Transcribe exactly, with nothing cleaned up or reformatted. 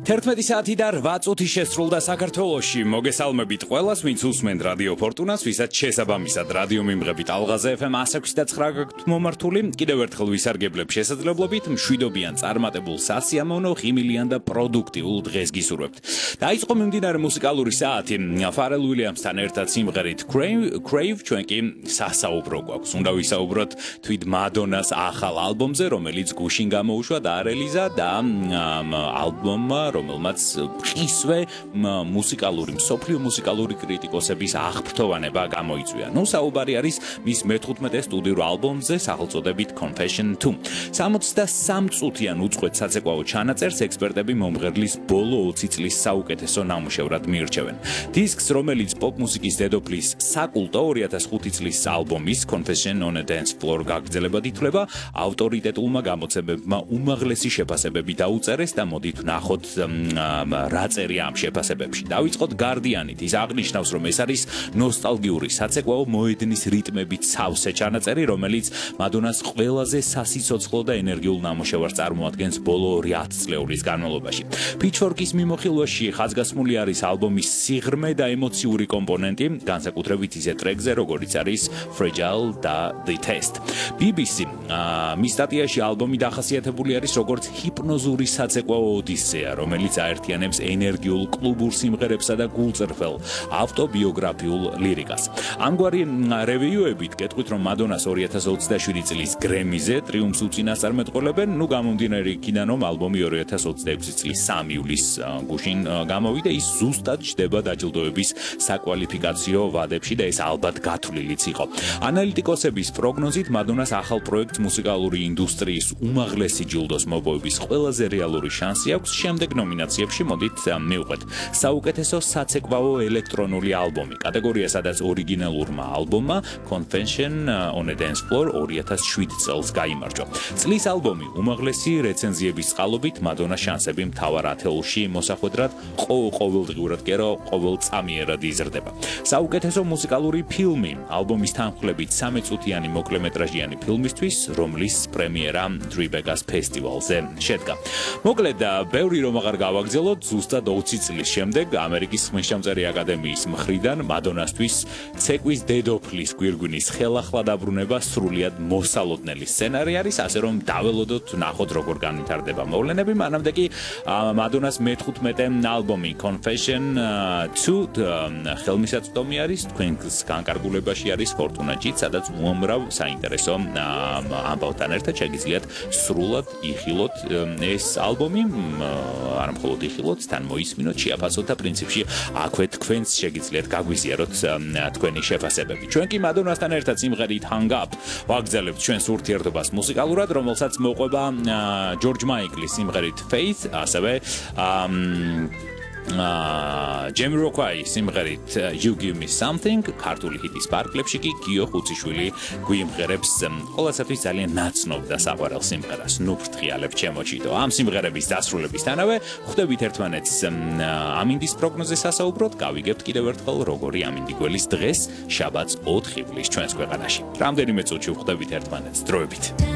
თერთმეტი საათი და რვა წუთი შესრულდა საქართველოში. მოგესალმებით ყველას, ვინც უსმენთ რადიო ფორტუნას, ვისაც შესაბამისად რადიო მიმღები ტალღაზე ეფ ემ ათი და ცხრა გაქვთ მომართული. კიდევ ერთხელ ვისარგებლებ შესაძლებლობით, მშვიდობიან წარმატებულ სასიამოვნო, ღიმილიან და პროდუქტიულ დღეს გისურვებთ. დაიწყო მიმდინარე მუსიკალური საათი ფარელ უილიამსთან ერთად სიმღერით Crave, ჩვენ კი სასაუბრო გვაქვს. უნდა ვისაუბროთ თვით მადონას ახალ ალბომზე, რომელიც გუშინ გამოუშვა და არელიზა და ალბომმა რომელმაც ყისვე მუსიკალური, მსოფლიო მუსიკალური კრიტიკოსების აღფრთოვანება გამოიწვია. ნუ საუბარი არის მის მეთხუთმეტე სტუდიურ ალბომზე, სახელწოდებით Confession two. სამოცდასამ წუთიან უწყვეტ საცეკვაო ჩანაწერს ექსპერტები მომღერლის ბოლო ოცი წლის საუკეთესო ნამუშევრად მიირჩევენ. დისკს, რომელიც პოპ მუსიკის დედოფლის საკულტო ორი ათას ხუთი წლის ალბომის Confession on a Dance Floor გაგრძელებად ითვლება, ავტორიტეტულმა გამოცემებმა უმაღლესი შეფასებები დაუწერეს და მოდით ვნახოთ რა წერია ამ შეფასებებში. დავიწყოთ გარდიანით. ის აღნიშნავს, რომ ეს არის ნოსტალგიური საცეკვაო მოედნის რიტმებით სავსე ჩანაწერი, რომელიც მადონას ყველაზე სასიცოცხლო და ენერგიულ ნამუშევარს წარმოადგენს ბოლო ორი ათწლეულის განმავლობაში. Pitchfork-ის მიმოხილვაში ხაზგასმული არის ალბომის სიღრმე და ემოციური კომპონენტი, განსაკუთრებით ისე ტრეკზე, როგორიც არის Fragile და The Test. ბი ბი სი მის სტატიაში ალბომი დახასიათებული არის როგორც ჰიპნოზური საცეკვაო ოდისეა, რომელიც აერთიანებს ენერგიულ კლუბურ სიმღერებსა და გულწრფელ ავტობიოგრაფიულ ლირიკას. ამგვარი რევიუებით კეთყვით, რომ მადონას ორი ათას ოცდაშვიდი წლის გრემიზე ტრიუმფს უწინასწარმეტყველებენ, ნუ გამომდინარე იქიდან, რომ ალბომი ორი ათას ოცდაექვსი წლის სამი ივლისს გუშინ გამოვიდა, ის ზუსტად ჯდება დაჯილდოების საკვალიფიკაციო ვადებში და ეს ალბათ გათვლილიც იყო. ანალიტიკოსების პროგნოზით მადონას ახალ პროექტს მუსიკალური ინდუსტრიის უმაღლესი ჯილდოს მოპოვების ყველაზე რეალური შანსი აქვს. შემდეგ ნომინაციებში მოდით მივყვეთ. საუკეთესო საცეკვაო ელექტრონული ალბომი. კატეგორია, სადაც ორიგინალურმა ალბომმა Confession on a Dance Floor ორი ათას შვიდი წელს გაიმარჯვა. წლის ალბომი უმაღლესი რეცენზიების წყალობით მადონას შანსები მთავარ ათეულში მოსახვედრად ყოველდღიურად კი არა, ყოველწამიერად იზრდება. საუკეთესო მუსიკალური ფილმი. ალბომის თანმხლებით სამი წუთიანი მოკლემეტრაჟიანი ფილმისთვის, რომლის პრემიერა Tribeca-ს ფესტივალზე შედგა. მოკლედ, ბევრი რომ აღარ გავაგზავნოთ, ზუსტად ოცი წლის შემდეგ ამერიკის ხმისჩამწერი აკადემიის მხრიდან მადონასთვის ცეკვის დედოფლის გვირგვინის ხელახლა დაბრუნება სრულიად მოსალოდნელი სცენარი არის, ასე რომ დაველოდოთ ვნახოთ როგორ განვითარდება მოვლენები. მანამდე კი მადონას მეთხუთმეტე ალბომი Confession two ხელმისაწვდომი არის, თქვენს განკარგულებაში არის Fortuna G, სადაც უამრავ საინტერესო ამბავთან ერთად შეგიძლიათ სრულად იხილოთ ეს ალბომი. არა მხოლოდ იხილოთ, თან მოისმინოთ, შეაფასოთ და პრინციპში აქვე თქვენს შეგიძლიათ გაგვიზიაროთ თქვენი შეფასებები. ჩვენ კი მადონასთან ერთად სიმღერით Hang Up ვაგრძელებთ ჩვენს ურთიერთობას მუსიკალურად, რომელსაც მოყვება ჯორჯ მაიკლის სიმღერით Faith, ასევე Jamiroquai სიმღერით You Give Me Something, ქართული ჰიტის პარკლებში კი გიო ხუციშვილი გვიმღერებს ყველასათვის ძალიან ნაცნობ და საყვარელ სიმღერას. ნუ ფრთხიალებთ ჩემოჩიტო. ამ სიმღერების დასრულებისთანავე ხვდებით ერთმანეთს ამინდის პროგნოზზე სასაუბროდ, გავიგებთ კიდევ ერთხელ როგორი ამინდი გველის დღეს, შაბათს ოთხი ივლისს ჩვენს ქვეყანაში. რამდენიმე წუთში ხვდებით ერთმანეთს. დროებით.